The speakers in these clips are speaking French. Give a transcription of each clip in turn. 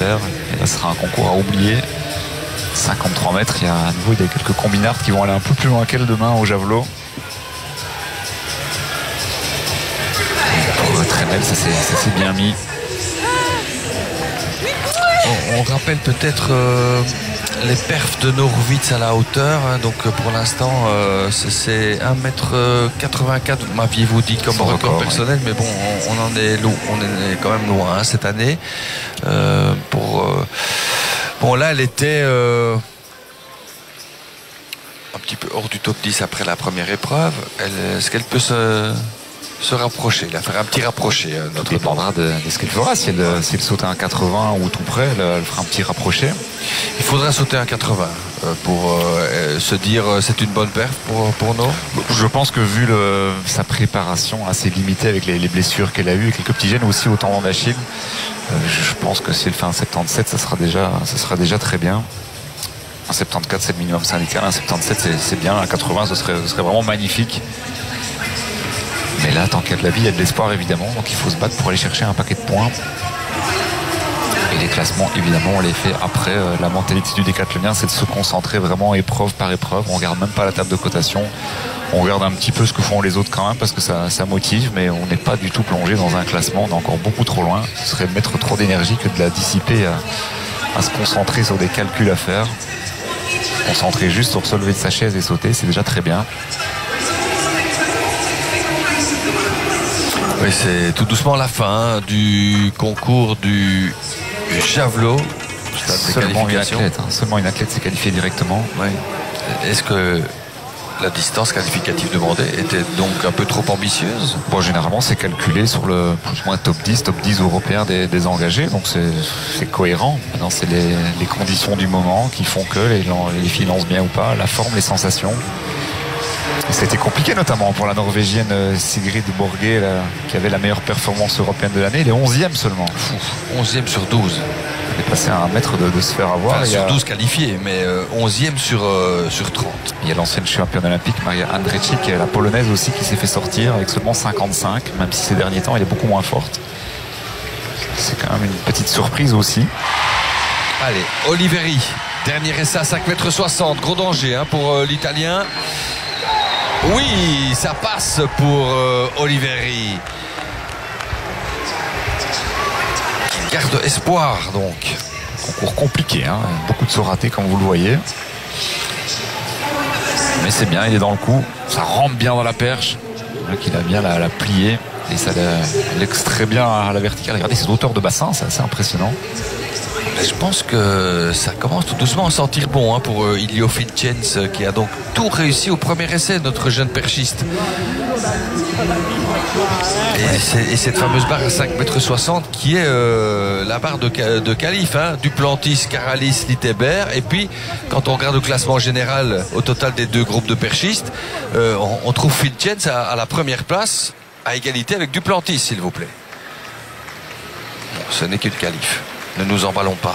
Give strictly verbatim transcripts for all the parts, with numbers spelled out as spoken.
faire. Et là, ce sera un concours à oublier. cinquante-trois mètres, il y a à nouveau il y a quelques combinards qui vont aller un peu plus loin qu'elle demain au javelot. Pour Trenel, ça s'est bien mis. On, on rappelle peut-être euh, les perfs de Norwitz à la hauteur. Hein, donc pour l'instant, euh, c'est un mètre quatre-vingt-quatre. M'aviez-vous dit comme record, record personnel, ouais. Mais bon, on, on en est loin, on est quand même loin hein, cette année. Euh, pour euh, bon là, elle était euh, un petit peu hors du top dix après la première épreuve. Est-ce qu'elle peut se se rapprocher, là, faire un petit rapproché. Euh, notre dépendra de, de ce qu'elle fera. Si elle, si elle saute à un quatre-vingts ou tout près, elle, elle fera un petit rapproché. Il faudra sauter à un quatre-vingts euh, pour euh, se dire euh, c'est une bonne perf pour, pour nous. Je pense que vu le, sa préparation assez limitée avec les, les blessures qu'elle a eues et quelques petits gènes aussi au tendon d'Achille, euh, je pense que si elle fait un soixante-dix-sept, ça sera déjà, ça sera déjà très bien. Un soixante-quatorze, c'est le minimum syndical. Un soixante-dix-sept, c'est bien. Un quatre-vingts, ce serait, ce serait vraiment magnifique. Mais là, tant qu'il y a de la vie, il y a de l'espoir évidemment, donc il faut se battre pour aller chercher un paquet de points. Et les classements, évidemment, on les fait après. Euh, la mentalité du décathlonien, c'est de se concentrer vraiment épreuve par épreuve. On regarde même pas la table de cotation. On regarde un petit peu ce que font les autres quand même, parce que ça, ça motive, mais on n'est pas du tout plongé dans un classement. On est encore beaucoup trop loin. Ce serait de mettre trop d'énergie que de la dissiper à, à se concentrer sur des calculs à faire. Concentrer juste sur se lever de sa chaise et sauter, c'est déjà très bien. Oui, c'est tout doucement la fin hein, du concours du javelot. Seulement une athlète, hein, seulement une athlète s'est qualifiée directement. Oui. Est-ce que la distance qualificative demandée était donc un peu trop ambitieuse? Bon, généralement, c'est calculé sur le plus ou moins top dix, top dix européen des, des engagés, donc c'est cohérent. Maintenant, c'est les, les conditions du moment qui font que les, les filles lancent bien ou pas, la forme, les sensations. C'était compliqué notamment pour la Norvégienne Sigrid Borgé qui avait la meilleure performance européenne de l'année. Elle est onzième seulement. onzième sur douze. Elle est passée à un mètre de, de se faire avoir. Enfin, sur a... douze qualifiés, mais euh, onzième sur, euh, sur trente. Il y a l'ancienne championne olympique Maria Andrzejczyk, la polonaise aussi, qui s'est fait sortir avec seulement cinquante-cinq, même si ces derniers temps elle est beaucoup moins forte. C'est quand même une petite surprise aussi. Allez, Oliveri, dernier essai à cinq mètres soixante, gros danger hein, pour euh, l'Italien. Oui, ça passe pour euh, Oliveri. Garde espoir donc. Concours compliqué, hein, beaucoup de sauts ratés comme vous le voyez. Mais c'est bien, il est dans le coup. Ça rentre bien dans la perche. Il a bien la, la pliée. Et ça l'extrait bien à la verticale. Regardez ces hauteurs de bassin, c'est assez impressionnant. Je pense que ça commence tout doucement à sentir bon hein, pour euh, Ilio Fincens euh, qui a donc tout réussi au premier essai, notre jeune perchiste. Et, et cette fameuse barre à cinq mètres soixante qui est euh, la barre de, de qualif, hein, Duplantis, Caralis, Littebert. Et puis, quand on regarde le classement général au total des deux groupes de perchistes, euh, on, on trouve Fincens à, à la première place, à égalité avec Duplantis, s'il vous plaît. Bon, ce n'est qu'une qualif. Ne nous emballons pas.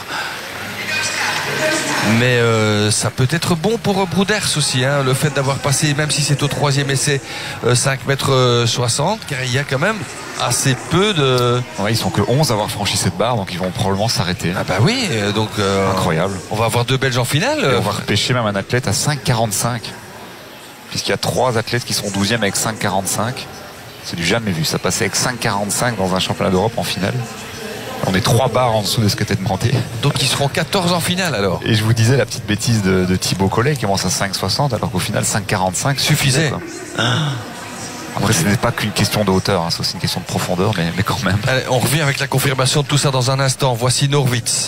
Mais euh, ça peut être bon pour Brouders aussi, hein, le fait d'avoir passé, même si c'est au troisième essai, euh, cinq mètres soixante, car il y a quand même assez peu de... Ouais, ils sont que onze à avoir franchi cette barre, donc ils vont probablement s'arrêter. Ah bah oui, donc... Euh, incroyable. On va avoir deux Belges en finale. Et on va repêcher même un athlète à cinq quarante-cinq, puisqu'il y a trois athlètes qui sont douzième avec cinq quarante-cinq. C'est du jamais vu, ça passait avec cinq quarante-cinq dans un championnat d'Europe en finale. On est trois barres en dessous de ce que t'es demandé. Donc ils seront quatorze en finale alors. Et je vous disais la petite bêtise de, de Thibaut Collet qui commence à cinq soixante alors qu'au final cinq quarante-cinq suffisait. Ah. Après ce n'est pas qu'une question de hauteur, hein, c'est aussi une question de profondeur, mais, mais quand même. Allez, on revient avec la confirmation de tout ça dans un instant. Voici Norwitz.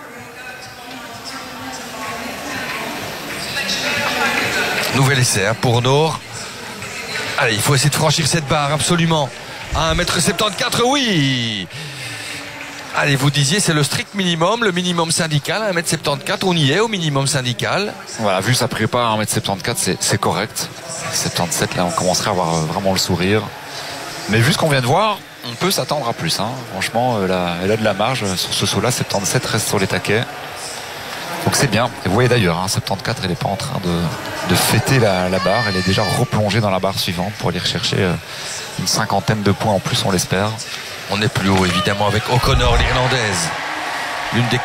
Nouvel essai hein, pour Nord. Allez, il faut essayer de franchir cette barre absolument. À un mètre soixante-quatorze, oui. Allez, vous disiez, c'est le strict minimum, le minimum syndical, un mètre soixante-quatorze, on y est au minimum syndical. Voilà, vu sa prépa à un mètre soixante-quatorze, c'est correct. soixante-dix-sept, là, on commencerait à avoir vraiment le sourire. Mais vu ce qu'on vient de voir, on peut s'attendre à plus. Hein. Franchement, elle a, elle a de la marge sur ce saut-là. soixante-dix-sept reste sur les taquets. Donc c'est bien. Et vous voyez d'ailleurs, hein, soixante-quatorze, elle n'est pas en train de, de fêter la, la barre. Elle est déjà replongée dans la barre suivante pour aller rechercher une cinquantaine de points en plus, on l'espère. On est plus haut évidemment avec O'Connor, l'Irlandaise. L'une des